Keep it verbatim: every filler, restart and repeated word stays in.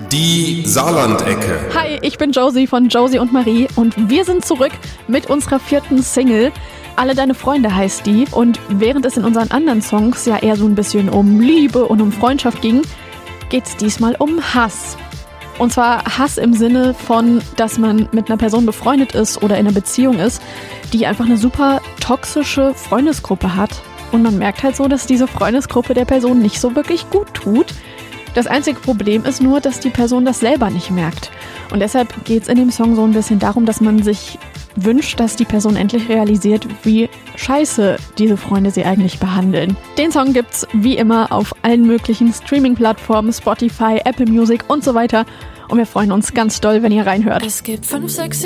Die Saarlandecke. Hi, ich bin Josie von Josie und Marie und wir sind zurück mit unserer vierten Single. Alle deine Freunde heißt die. Und während es in unseren anderen Songs ja eher so ein bisschen um Liebe und um Freundschaft ging, geht's diesmal um Hass. Und zwar Hass im Sinne von, dass man mit einer Person befreundet ist oder in einer Beziehung ist, die einfach eine super toxische Freundesgruppe hat. Und man merkt halt so, dass diese Freundesgruppe der Person nicht so wirklich gut tut. Das einzige Problem ist nur, dass die Person das selber nicht merkt. Und deshalb geht es in dem Song so ein bisschen darum, dass man sich wünscht, dass die Person endlich realisiert, wie scheiße diese Freunde sie eigentlich behandeln. Den Song gibt's wie immer auf allen möglichen Streaming-Plattformen, Spotify, Apple Music und so weiter. Und wir freuen uns ganz doll, wenn ihr reinhört. Es gibt fünf, sechs,